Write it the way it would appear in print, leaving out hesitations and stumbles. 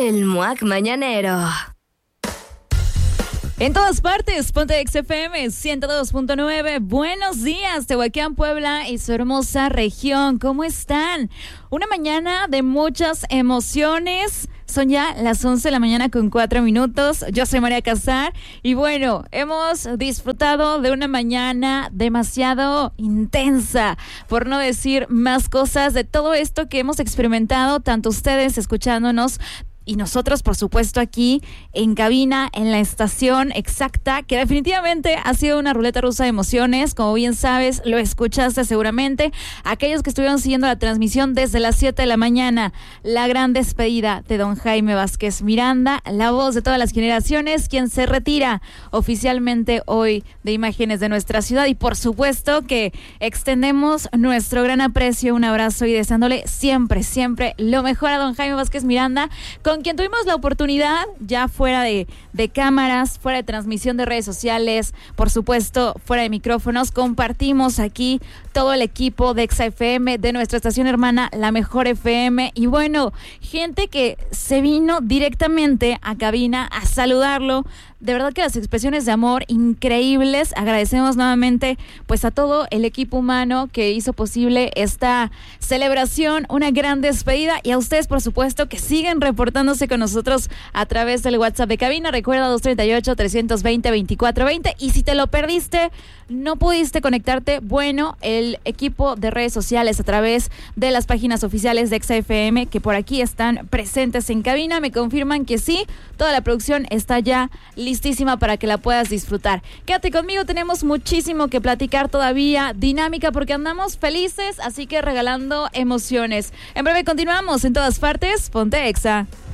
El Muac Mañanero. En todas partes, ponte XFM 102.9. Buenos días, Tehuacán, Puebla y su hermosa región. ¿Cómo están? Una mañana de muchas emociones. Son ya las 11 de la mañana con 4 minutos. Yo soy María Casar y bueno, hemos disfrutado de una mañana demasiado intensa, por no decir más cosas, de todo esto que hemos experimentado, tanto ustedes escuchándonos y nosotros, por supuesto, aquí en cabina, en la estación exacta, que definitivamente ha sido una ruleta rusa de emociones. Como bien sabes, lo escuchaste seguramente. Aquellos que estuvieron siguiendo la transmisión desde las 7 de la mañana, la gran despedida de don Jaime Vázquez Miranda, la voz de todas las generaciones, quien se retira oficialmente hoy de Imágenes de nuestra ciudad. Y por supuesto que extendemos nuestro gran aprecio, un abrazo y deseándole siempre, siempre lo mejor a don Jaime Vázquez Miranda, con quien tuvimos la oportunidad, ya fuera de cámaras, fuera de transmisión de redes sociales, por supuesto, fuera de micrófonos, compartimos aquí todo el equipo de XFM, de nuestra estación hermana, La Mejor FM, y bueno, gente que se vino directamente a cabina a saludarlo. De verdad que las expresiones de amor increíbles. Agradecemos nuevamente pues a todo el equipo humano que hizo posible esta celebración, una gran despedida, y a ustedes por supuesto que siguen reportándose con nosotros a través del WhatsApp de cabina. Recuerda 238-320-2420, y si te lo perdiste, no pudiste conectarte, bueno, el equipo de redes sociales a través de las páginas oficiales de XFM que por aquí están presentes en cabina, me confirman que sí, toda la producción está ya listísima para que la puedas disfrutar. Quédate conmigo, tenemos muchísimo que platicar todavía, dinámica porque andamos felices, así que regalando emociones. En breve continuamos. En todas partes, ponte Exa.